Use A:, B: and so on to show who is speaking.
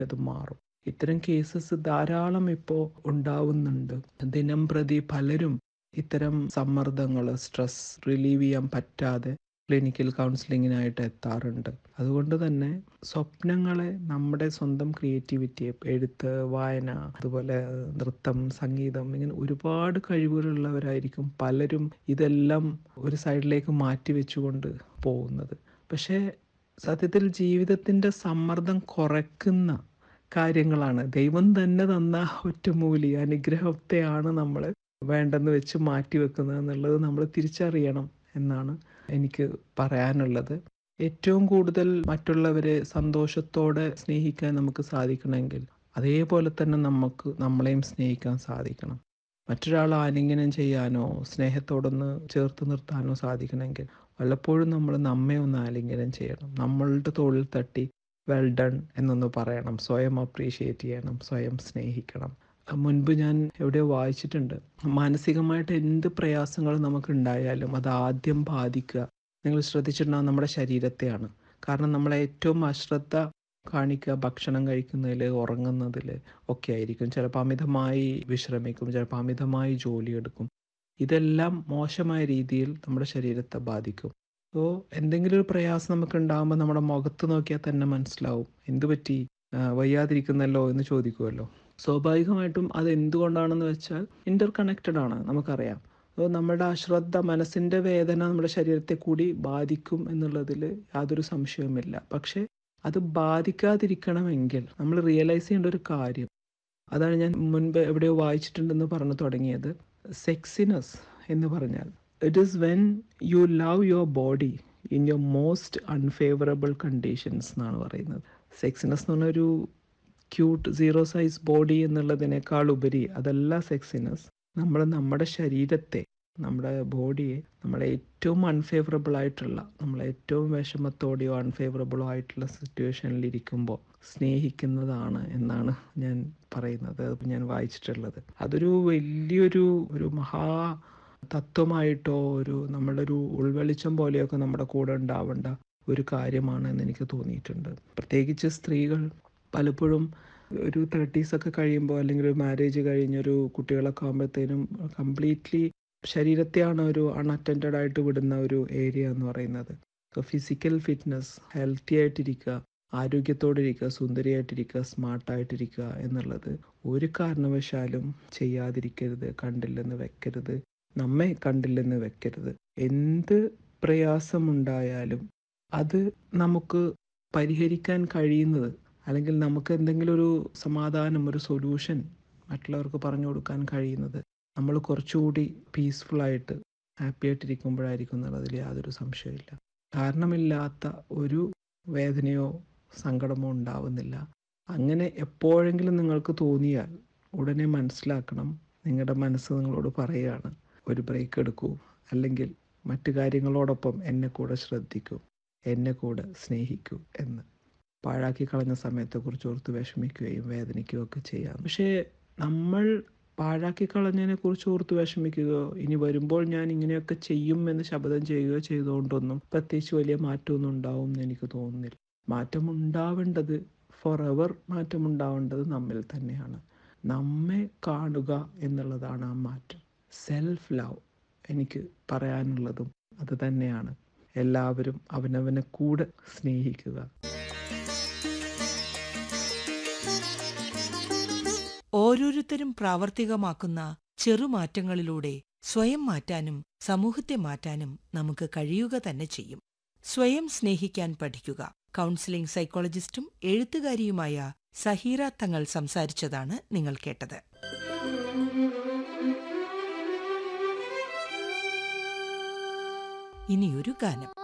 A: അത് മാറും. ഇത്തരം കേസസ് ധാരാളം ഇപ്പോൾ ഉണ്ടാവുന്നുണ്ട്. ദിനം പ്രതി പലരും ഇത്തരം സമ്മർദ്ദങ്ങൾ, സ്ട്രെസ് റിലീവ് ചെയ്യാൻ പറ്റാതെ ക്ലിനിക്കൽ കൗൺസിലിങ്ങിനായിട്ട് എത്താറുണ്ട്. അതുകൊണ്ട് തന്നെ സ്വപ്നങ്ങളെ, നമ്മുടെ സ്വന്തം ക്രിയേറ്റിവിറ്റിയെ, എഴുത്ത്, വായന, അതുപോലെ നൃത്തം, സംഗീതം, ഇങ്ങനെ ഒരുപാട് കഴിവുകളുള്ളവരായിരിക്കും പലരും ഇതെല്ലാം ഒരു സൈഡിലേക്ക് മാറ്റി വെച്ചുകൊണ്ട് പോകുന്നത്. പക്ഷേ സത്യത്തിൽ ജീവിതത്തിൻ്റെ സമ്മർദ്ദം കുറയ്ക്കുന്ന കാര്യങ്ങളാണ്, ദൈവം തന്നെ തന്ന ഒറ്റമൂലി അനുഗ്രഹത്തെയാണ് നമ്മൾ വേണ്ടെന്ന് വെച്ച് മാറ്റി വെക്കുന്നത് എന്നുള്ളത് നമ്മൾ തിരിച്ചറിയണം എന്നാണ് എനിക്ക് പറയാനുള്ളത്. ഏറ്റവും കൂടുതൽ മറ്റുള്ളവരെ സന്തോഷത്തോടെ സ്നേഹിക്കാൻ നമുക്ക് സാധിക്കണമെങ്കിൽ അതേപോലെ തന്നെ നമുക്ക് നമ്മളെയും സ്നേഹിക്കാൻ സാധിക്കണം. മറ്റൊരാൾ ആലിംഗനം ചെയ്യാനോ സ്നേഹത്തോടൊന്ന് ചേർത്ത് നിർത്താനോ സാധിക്കണമെങ്കിൽ വല്ലപ്പോഴും നമ്മൾ നമ്മെ ഒന്ന് ആലിംഗനം ചെയ്യണം. നമ്മളുടെ തോളിൽ തട്ടി വെൽ ഡൺ എന്നൊന്ന് പറയണം. സ്വയം അപ്രീഷിയേറ്റ് ചെയ്യണം, സ്വയം സ്നേഹിക്കണം. മുൻപ് ഞാൻ എവിടെയോ വായിച്ചിട്ടുണ്ട്, മാനസികമായിട്ട് എന്ത് പ്രയാസങ്ങൾ നമുക്കുണ്ടായാലും അത് ആദ്യം ബാധിക്കുക, നിങ്ങൾ ശ്രദ്ധിച്ചിട്ടുണ്ടാകും, നമ്മുടെ ശരീരത്തെയാണ്. കാരണം നമ്മൾ ഏറ്റവും അശ്രദ്ധ കാണിക്കുക ഭക്ഷണം കഴിക്കുന്നതിൽ, ഉറങ്ങുന്നതിൽ ഒക്കെ ആയിരിക്കും. ചിലപ്പോൾ അമിതമായി വിശ്രമിക്കും, ചിലപ്പോൾ അമിതമായി ജോലിയെടുക്കും. ഇതെല്ലാം മോശമായ രീതിയിൽ നമ്മുടെ ശരീരത്തെ ബാധിക്കും. സോ എന്തെങ്കിലും ഒരു പ്രയാസം നമുക്ക് ഉണ്ടാകുമ്പോൾ നമ്മുടെ മുഖത്ത് നോക്കിയാൽ തന്നെ മനസ്സിലാവും എന്ത് പറ്റി, വയ്യാതിരിക്കുന്നല്ലോ എന്ന് ചോദിക്കുമല്ലോ. സ്വാഭാവികമായിട്ടും അത് എന്തുകൊണ്ടാണെന്ന് വെച്ചാൽ ഇൻ്റർ കണക്റ്റഡ് ആണ്, നമുക്കറിയാം. അപ്പോൾ നമ്മുടെ അശ്രദ്ധ, മനസ്സിൻ്റെ വേദന നമ്മുടെ ശരീരത്തെ കൂടി ബാധിക്കും എന്നുള്ളതിൽ യാതൊരു സംശയവുമില്ല. പക്ഷേ അത് ബാധിക്കാതിരിക്കണമെങ്കിൽ നമ്മൾ റിയലൈസ് ചെയ്യേണ്ട ഒരു കാര്യം, അതാണ് ഞാൻ മുൻപ് എവിടെയോ വായിച്ചിട്ടുണ്ടെന്ന് പറഞ്ഞു തുടങ്ങിയത്. സെക്സിനെസ് എന്ന് പറഞ്ഞാൽ it is when you love your body in your most unfavourable conditions എന്നാണ് പറയുന്നത്. സെക്സിനെസ് എന്ന് പറഞ്ഞൊരു ക്യൂട്ട് സീറോ സൈസ് ബോഡി എന്നുള്ളതിനേക്കാൾ ഉപരി അതല്ല സെക്സിനെസ്. നമ്മുടെ ശരീരത്തെ, നമ്മുടെ ബോഡിയെ നമ്മളെ ഏറ്റവും അൺഫേവറബിൾ ആയിട്ടുള്ള, നമ്മളെ ഏറ്റവും വിഷമത്തോടെയോ അൺഫേവറബിളോ ആയിട്ടുള്ള സിറ്റുവേഷനിൽ ഇരിക്കുമ്പോൾ സ്നേഹിക്കുന്നതാണ് എന്നാണ് ഞാൻ പറയുന്നത്, ഞാൻ വായിച്ചിട്ടുള്ളത്. അതൊരു വലിയൊരു മഹാ തത്വമായിട്ടോ നമ്മുടെ ഒരു ഉൾവെളിച്ചം പോലെയൊക്കെ നമ്മുടെ കൂടെ ഉണ്ടാവേണ്ട ഒരു കാര്യമാണ് എന്ന് എനിക്ക് തോന്നിയിട്ടുണ്ട്. പ്രത്യേകിച്ച് സ്ത്രീകൾ പലപ്പോഴും ഒരു 30s ഒക്കെ കഴിയുമ്പോൾ, അല്ലെങ്കിൽ ഒരു മാരേജ് കഴിഞ്ഞൊരു കുട്ടികളൊക്കെ ആകുമ്പോഴത്തേനും കംപ്ലീറ്റ്ലി ശരീരത്തെയാണ് ഒരു അൺഅറ്റൻഡഡ് ആയിട്ട് വിടുന്ന ഒരു ഏരിയ എന്ന് പറയുന്നത്. സോ ഫിസിക്കൽ ഫിറ്റ്നസ്, ഹെൽത്തി ആയിട്ടിരിക്കുക, ആരോഗ്യത്തോടെ ഇരിക്കുക, സുന്ദരിയായിട്ടിരിക്കുക, സ്മാർട്ടായിട്ടിരിക്കുക എന്നുള്ളത് ഒരു കാരണവശാലും ചെയ്യാതിരിക്കരുത്. കണ്ടില്ലെന്ന് വെക്കരുത്, നമ്മെ കണ്ടില്ലെന്ന് വെക്കരുത്. എന്ത് പ്രയാസമുണ്ടായാലും അത് നമുക്ക് പരിഹരിക്കാൻ കഴിയുന്നത്, അല്ലെങ്കിൽ നമുക്ക് എന്തെങ്കിലും ഒരു സമാധാനം, ഒരു സൊല്യൂഷൻ മറ്റുള്ളവർക്ക് പറഞ്ഞു കൊടുക്കാൻ കഴിയുന്നത് നമ്മൾ കുറച്ചുകൂടി പീസ്ഫുള്ളായിട്ട് ഹാപ്പി ആയിട്ടിരിക്കുമ്പോഴായിരിക്കും എന്നുള്ളതിൽ യാതൊരു സംശയമില്ല. കാരണമില്ലാത്ത ഒരു വേദനയോ സങ്കടമോ ഉണ്ടാവുന്നില്ല. അങ്ങനെ എപ്പോഴെങ്കിലും നിങ്ങൾക്ക് തോന്നിയാൽ ഉടനെ മനസ്സിലാക്കണം, നിങ്ങളുടെ മനസ്സ് നിങ്ങളോട് പറയുകയാണ്, ഒരു ബ്രേക്ക് എടുക്കൂ, അല്ലെങ്കിൽ മറ്റു കാര്യങ്ങളോടൊപ്പം എന്നെ കൂടെ ശ്രദ്ധിക്കൂ, എന്നെ കൂടെ സ്നേഹിക്കൂ എന്ന്. പാഴാക്കി കളഞ്ഞ സമയത്തെക്കുറിച്ച് ഓർത്ത് വിഷമിക്കുകയും വേദനിക്കുകയും ഒക്കെ ചെയ്യാം. പക്ഷേ നമ്മൾ പാഴാക്കി കളഞ്ഞതിനെ കുറിച്ച് ഓർത്ത് വിഷമിക്കുകയോ ഇനി വരുമ്പോൾ ഞാൻ ഇങ്ങനെയൊക്കെ ചെയ്യും എന്ന് ശപഥം ചെയ്യുകയോ ചെയ്തുകൊണ്ടൊന്നും പ്രത്യേകിച്ച് വലിയ മാറ്റമൊന്നും ഉണ്ടാവും എന്ന് എനിക്ക് തോന്നുന്നില്ല. മാറ്റമുണ്ടാവേണ്ടത്, ഫോർ എവർ മാറ്റമുണ്ടാവേണ്ടത് നമ്മിൽ തന്നെയാണ്. നമ്മെ കാണുക എന്നുള്ളതാണ് ആ മാറ്റം. സെൽഫ് ലവ് എനിക്ക് പറയാനുള്ളതും അത് തന്നെയാണ്. എല്ലാവരും അവനവനെ കൂടെ സ്നേഹിക്കുക.
B: ഓരോരുത്തരും പ്രാവർത്തികമാക്കുന്ന ചെറുമാറ്റങ്ങളിലൂടെ സ്വയം മാറ്റാനും സമൂഹത്തെ മാറ്റാനും നമുക്ക് കഴിയുക തന്നെ ചെയ്യും. സ്വയം സ്നേഹിക്കാൻ പഠിക്കുക. കൗൺസിലിംഗ് സൈക്കോളജിസ്റ്റും എഴുത്തുകാരിയുമായ സഹീറ തങ്ങൾ സംസാരിച്ചതാണ് നിങ്ങൾ കേട്ടത്. ഇനിയൊരു ഗാനം.